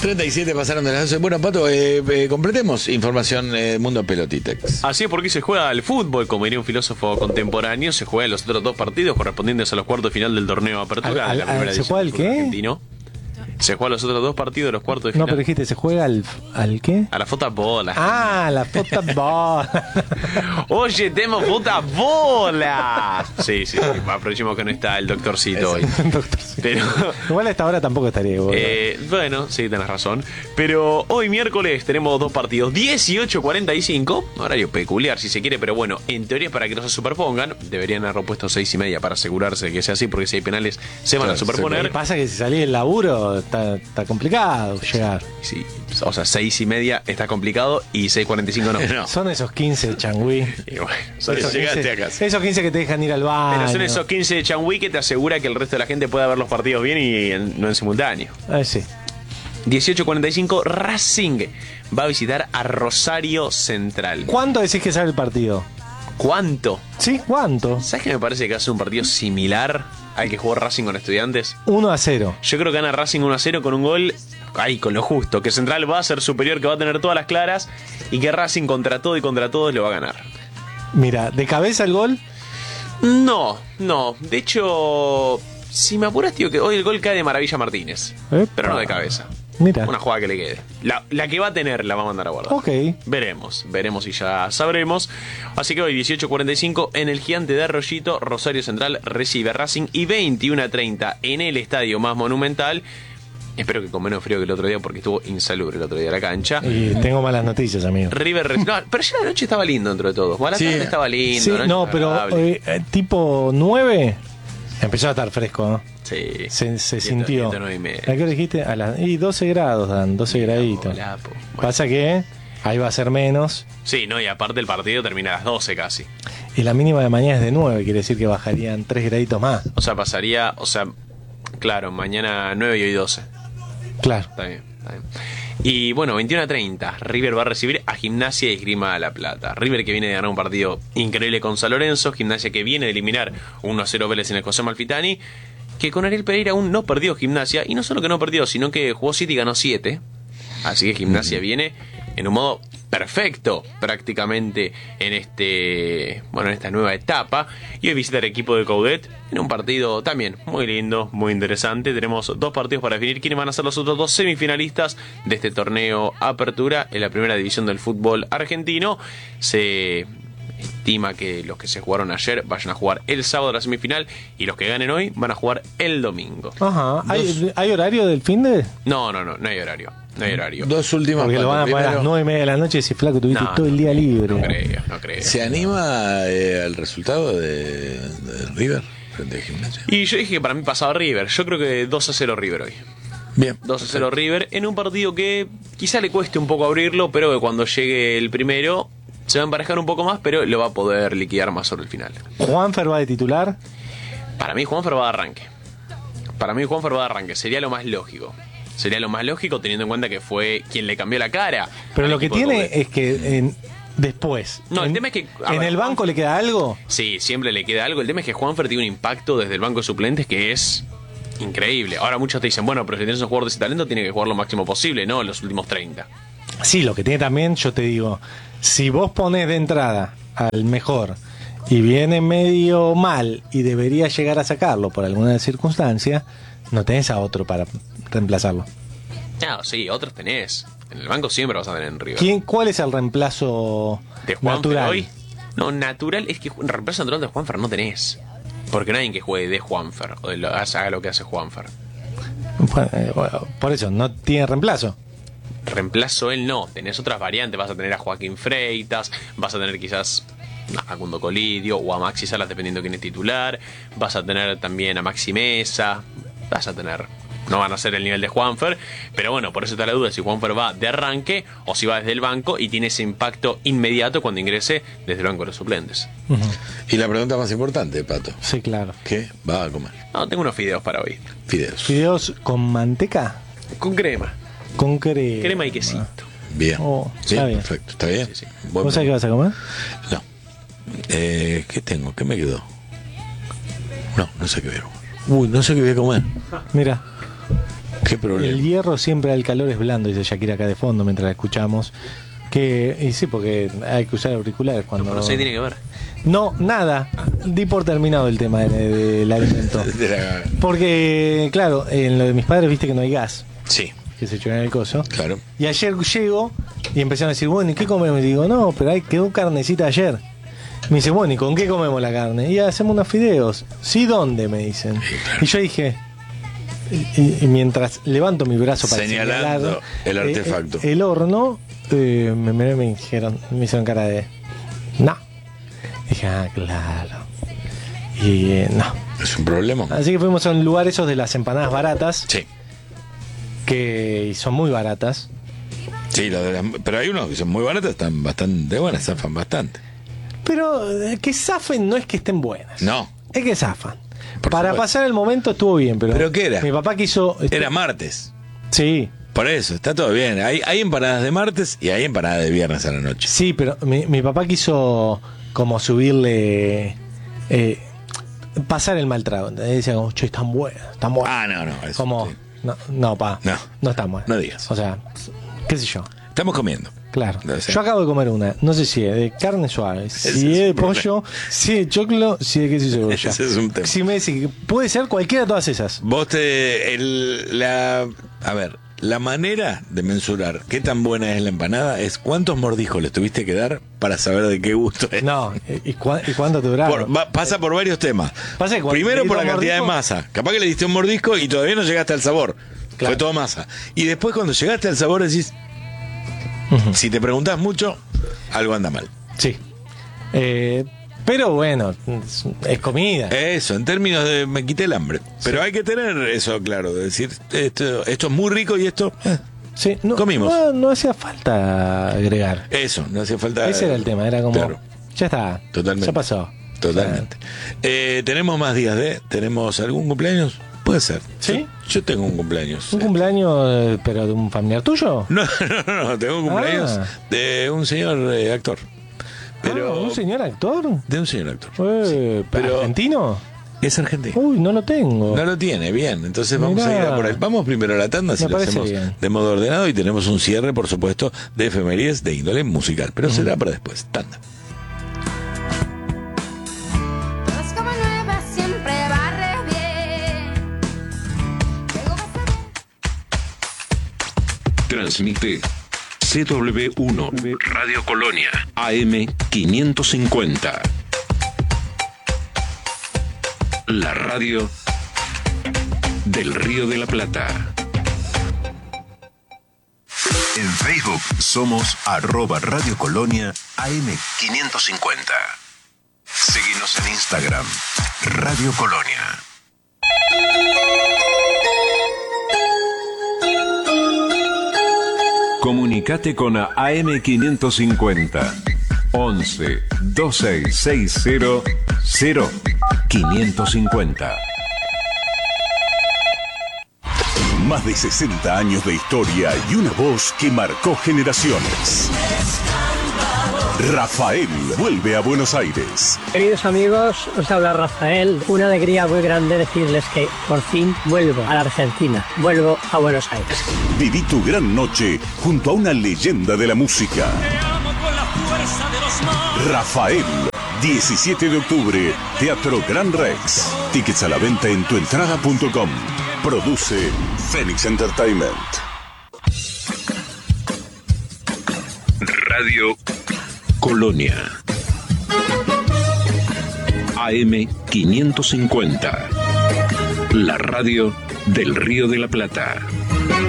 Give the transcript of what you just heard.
37 pasaron de las 12. Bueno, Pato, completemos información Mundo Pelotitex. Así es, porque se juega al fútbol, como diría un filósofo contemporáneo, se juegan los otros dos partidos correspondientes a los cuartos de final del torneo Apertura. De la primera ¿Se juega el qué? argentino. Se juegan los otros dos partidos de los cuartos de final. No, pero dijiste, ¿se juega al qué? A la fútbol. La fútbol. Oye, tenemos fútbol. Sí, aprovechemos que no está el doctorcito hoy. Pero, igual a esta hora tampoco estaría. Bueno, sí, tenés razón. Pero hoy miércoles tenemos dos partidos. 18:45, horario peculiar si se quiere, pero bueno, en teoría para que no se superpongan, deberían haber puesto 6:30 para asegurarse de que sea así, porque si hay penales se van a superponer. Lo que pasa es que si salís del laburo está complicado llegar. Sí, o sea, 6:30 está complicado y 6:45 no. Son esos 15 de Changui. Y bueno, llegaste a casa. Esos 15 que te dejan ir al baño. Pero son esos 15 de Changui que te asegura que el resto de la gente pueda ver los partidos bien y no en simultáneo. Sí. 18:45, Racing va a visitar a Rosario Central. ¿Cuánto decís que sale el partido? ¿Cuánto? Sí, ¿cuánto? ¿Sabes que me parece que va a ser un partido similar al que jugó Racing con Estudiantes? 1-0. Yo creo que gana Racing 1-0 con un gol ahí, con lo justo. Que Central va a ser superior, que va a tener todas las claras y que Racing contra todo y contra todos lo va a ganar. Mira, ¿de cabeza el gol? No. De hecho, si me apuras, tío, que hoy el gol cae de Maravilla Martínez. Pero no de cabeza. Mira. Una jugada que le quede. La que va a tener la va a mandar a guardar. Ok. Veremos y ya sabremos. Así que hoy 18:45 en el Gigante de Arroyito, Rosario Central recibe a Racing y 21:30 en el estadio más monumental. Espero que con menos frío que el otro día porque estuvo insalubre el otro día la cancha. Y tengo malas noticias, amigo. River... No, pero ya la noche estaba lindo dentro de todo. O a la tarde estaba lindo. Sí, no, pero tipo 9 empezó a estar fresco, ¿no? Sí. Se sintió. 9:30. ¿A qué hora dijiste? Y 12 grados dan, 12 graditos. Bueno. Pasa que ahí va a ser menos. Sí, no, y aparte el partido termina a las 12 casi. Y la mínima de mañana es de 9, quiere decir que bajarían 3 graditos más. O sea, pasaría, claro, mañana 9 y hoy 12. Claro. Está bien. Y bueno, 21:30, River va a recibir a Gimnasia y Esgrima de La Plata. River que viene de ganar un partido increíble con San Lorenzo, Gimnasia que viene de eliminar 1-0 Vélez en el José Amalfitani, que con Ariel Pereira aún no perdió Gimnasia, y no solo que no perdió, sino que jugó 7 y ganó 7. Así que Gimnasia viene en un modo perfecto prácticamente en esta nueva etapa, y hoy visita el equipo de Coudet en un partido también muy lindo, muy interesante. Tenemos dos partidos para definir quiénes van a ser los otros dos semifinalistas de este torneo Apertura en la primera división del fútbol argentino. Se estima que los que se jugaron ayer vayan a jugar el sábado la semifinal y los que ganen hoy van a jugar el domingo. Ajá. ¿Hay horario del fin de? No hay horario. No hay horario. Dos últimas. Porque lo van a poner a las 9:30 de la noche y si flaco tuviste todo el día libre. No creo. ¿Se anima el resultado de River frente a Gimnasia? Y yo dije que para mí pasaba River. Yo creo que 2-0 River hoy. Bien. 2-0 River en un partido que quizá le cueste un poco abrirlo, pero que cuando llegue el primero se va a emparejar un poco más, pero lo va a poder liquidar más sobre el final. ¿Juanfer va de titular? Para mí Juanfer va de arranque. Sería lo más lógico. Teniendo en cuenta que fue quien le cambió la cara. Pero lo que tiene es que después. El tema es que. ¿En el banco le queda algo? Sí, siempre le queda algo. El tema es que Juanfer tiene un impacto desde el banco de suplentes que es increíble. Ahora muchos te dicen, bueno, pero si tienes un jugador de ese talento, tiene que jugar lo máximo posible, ¿no? En los últimos 30. Sí, lo que tiene también, yo te digo, si vos pones de entrada al mejor y viene medio mal y debería llegar a sacarlo por alguna circunstancia, no tenés a otro para reemplazarlo. No, sí, otros tenés. En el banco siempre vas a tener en River. ¿Cuál es el reemplazo de Juanfer natural? Hoy? No, natural es que reemplazo natural de Juanfer no tenés. Porque no hay que juegue de Juanfer o haga lo que hace Juanfer. Por eso, no tiene reemplazo. Reemplazo él no, tenés otras variantes. Vas a tener a Joaquín Freitas, vas a tener quizás a Facundo Colidio o a Maxi Salas, dependiendo quién es titular. Vas a tener también a Maxi Mesa. No van a ser el nivel de Juanfer, pero bueno, por eso está la duda si Juanfer va de arranque o si va desde el banco y tiene ese impacto inmediato cuando ingrese desde el banco de los suplentes. Y la pregunta más importante, Pato. Sí, claro. ¿Qué va a comer? No, tengo unos fideos para hoy. ¿Fideos con manteca? Con crema. Con crema. Crema y quesito. Bien. Está bien. Perfecto. ¿Está bien? Sí. ¿Vos sabés qué vas a comer? No. ¿Qué tengo? ¿Qué me quedó? No sé qué voy a comer. No sé qué voy a comer. Mira. ¿Qué problema? El hierro siempre al calor es blando, dice Shakira acá de fondo mientras la escuchamos. Y sí, porque hay que usar auriculares cuando... No sé qué tiene que ver. No, nada. Di por terminado el tema del alimento. Porque, claro, en lo de mis padres viste que no hay gas, Sí, que se echó en el coso. claro. Y ayer llego y empezaron a decir, bueno, ¿y qué comemos? Y digo, no, pero quedó carnecita ayer. Me dice, bueno, ¿y con qué comemos la carne? Y hacemos unos fideos. ¿Sí, dónde? Me dicen. Y yo dije, y mientras levanto mi brazo para Señalando señalar el artefacto. el horno, me dijeron, me hicieron cara de, no. Dije, claro. Y no. Es un problema. Así que fuimos a un lugar esos de las empanadas baratas, Sí. que son muy baratas. Sí, pero hay unos que son muy baratos, están bastante buenas, zafan bastante. Pero que zafen no es que estén buenas. No. Es que zafan. Por Para supuesto. pasar el momento estuvo bien, pero... ¿Pero qué era? Mi papá quiso... Era martes. Sí, Por eso, está todo bien. Hay empanadas de martes y hay empanadas de viernes a la noche. sí, pero mi papá quiso como subirle... pasar el mal trago. Decía como, che, están buenas, están buenas. Ah, no, eso, Como, sí. no, pa, No. no están buenas. No digas. O sea, qué sé yo. Estamos comiendo. Claro. O sea, Yo acabo de comer una. No sé si es de carne suave, Ese si es es de un problema. pollo, si es de choclo, si es de queso y cebolla. Ese es un tema. Si me decís que puede ser cualquiera de todas esas. Vos a ver, la manera de mensurar qué tan buena es la empanada es cuántos mordiscos le tuviste que dar para saber de qué gusto es. No, ¿y cuánto te duraron? Pasa por varios temas. Pasa que cuando Primero le por la diste un cantidad de mordisco- masa. Capaz que le diste un mordisco y todavía no llegaste al sabor. Claro. Fue todo masa. Y después cuando llegaste al sabor decís, si te preguntás mucho, algo anda mal. Sí. Pero bueno, es comida. Eso, en términos de me quité el hambre. Pero hay que tener eso claro, de decir, esto es muy rico y esto... Sí, no, comimos. No hacía falta agregar. Eso, no hacía falta... Ese era el tema, era como, Claro, ya está, Totalmente. ya pasó. totalmente. Tenemos más días ¿tenemos algún cumpleaños? Puede ser. ¿Sí? Yo tengo un cumpleaños. ¿Un cumpleaños, pero de un familiar tuyo? No, tengo un cumpleaños Ah. de un señor actor. Pero ¿Un señor actor? de un señor actor. ¿Pero pero- argentino? Es argentino. Uy, no lo tengo. No lo tiene, bien. Entonces vamos Mirá. a ir a por ahí. Vamos primero a la tanda, si Me lo parece hacemos bien. de modo ordenado, y tenemos un cierre, por supuesto, de efemérides de índole musical. Pero será para después. Tanda. Todo es como nueva, siempre barre bien. Luego vas a ver. Transmite CW1 Radio Colonia AM 550. La radio del Río de la Plata. En Facebook somos @Radio Colonia AM 550. Síguenos en Instagram, Radio Colonia. Comunicate con AM 550 11 2660 0550. Más de 60 años de historia y una voz que marcó generaciones. Rafael vuelve a Buenos Aires. Queridos amigos, os habla Rafael. Una alegría muy grande decirles que por fin vuelvo a la Argentina, vuelvo a Buenos Aires. Viví tu gran noche junto a una leyenda de la música. Rafael, 17 de octubre, Teatro Gran Rex. Tickets a la venta en tuentrada.com. Produce Phoenix Entertainment. Radio Colonia. AM 550. La radio del Río de la Plata.